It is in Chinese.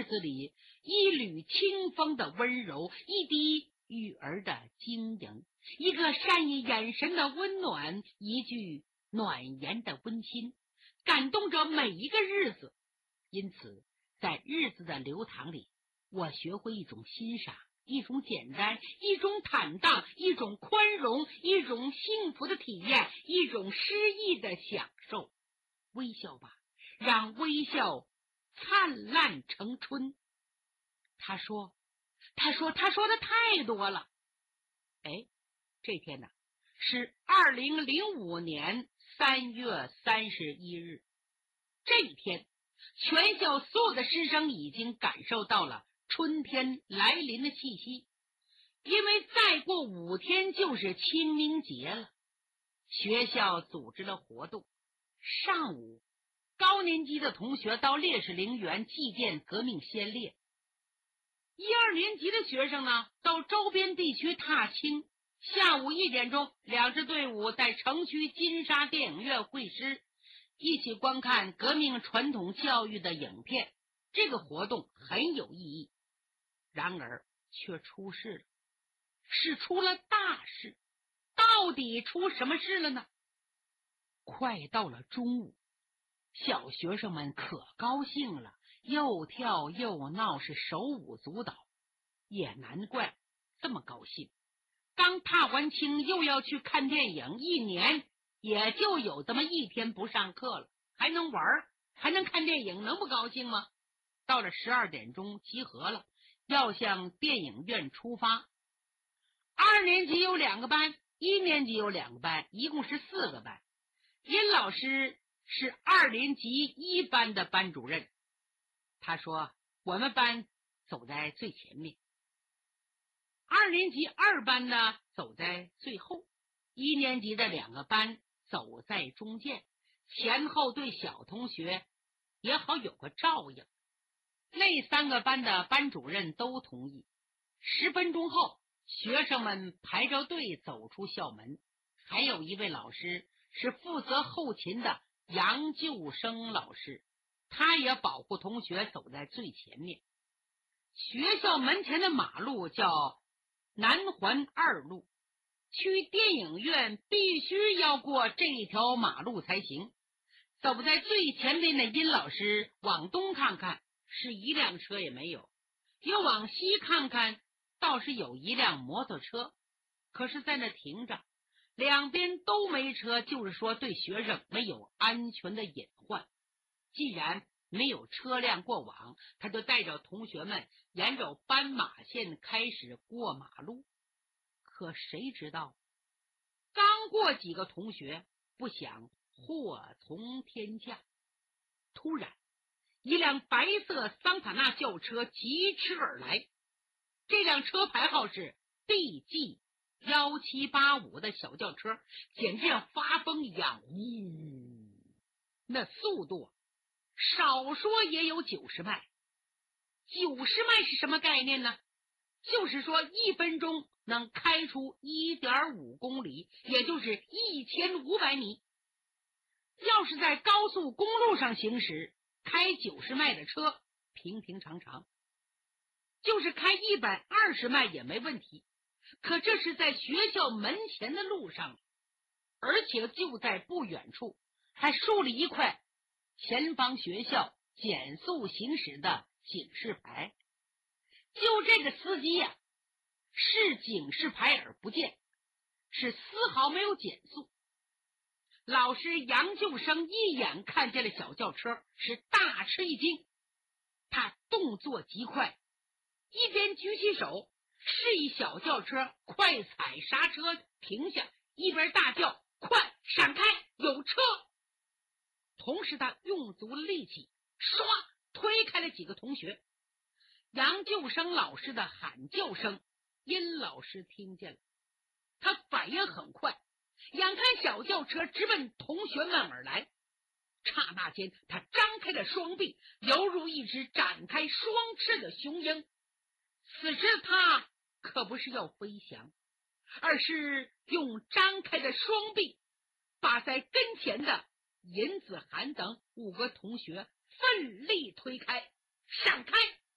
子里，一缕清风的温柔，一滴雨儿的晶莹，一个善意眼神的温暖，一句暖言的温馨，感动着每一个日子。因此在日子的流淌里，我学会一种欣赏，一种简单，一种坦荡，一种宽容，一种幸福的体验，一种诗意的享受。微笑吧，让微笑灿烂成春。他说的太多了。这天呢，是2005年3月31日。这一天，全校所有的师生已经感受到了春天来临的气息，因为再过5天就是清明节了。学校组织了活动，上午高年级的同学到烈士陵园祭奠革命先烈，1、2年级的学生呢到周边地区踏青。下午1点钟，2支队伍在城区金沙电影院会师，一起观看革命传统教育的影片。这个活动很有意义，然而却出事了，是出了大事。到底出什么事了呢？快到了中午，小学生们可高兴了，又跳又闹，是手舞足蹈。也难怪这么高兴，刚踏完青又要去看电影，1年也就有这么1天不上课了，还能玩，还能看电影，能不高兴吗？到了12点钟集合了，要向电影院出发。2年级有2个班，1年级有2个班，一共是4个班。殷老师是2年级1班的班主任，他说我们班走在最前面，2年级2班呢走在最后，1年级的2个班走在中间，前后对小同学也好有个照应。那3个班的班主任都同意。10分钟后，学生们排着队走出校门，还有一位老师是负责后勤的杨救生老师，他也保护同学走在最前面。学校门前的马路叫南环2路，去电影院必须要过这条马路才行。走在最前面的殷老师往东看看，是一辆车也没有，又往西看看，倒是有一辆摩托车，可是在那停着，两边都没车，就是说对学生没有安全的隐患。既然没有车辆过往，他就带着同学们沿着斑马线开始过马路。可谁知道，刚过几个同学，不想祸从天降。突然，一辆白色桑塔纳轿车疾驰而来，这辆车牌号是 DG1785 的小轿车，简直像发疯一样，那速度少说也有90迈。90迈是什么概念呢？就是说1分钟能开出 1.5公里，也就是1500米。要是在高速公路上行驶，开90迈的车平平常常，就是开120迈也没问题。可这是在学校门前的路上，而且就在不远处还竖了一块前方学校减速行驶的警示牌。就这个司机呀，视警示牌而不见，是丝毫没有减速。老师杨救生一眼看见了小轿车，是大吃一惊，他动作极快，一边举起手示意小轿车快踩刹车停下，一边大叫快闪开，有车。同时他用足力气唰推开了几个同学。杨救生老师的喊叫声殷老师听见了，他反应很快，眼看小轿车直奔同学们而来，刹那间他张开了双臂，犹如一只展开双翅的雄鹰。此时他可不是要飞翔，而是用张开的双臂把在跟前的尹子涵等5个同学奋力推开，闪开。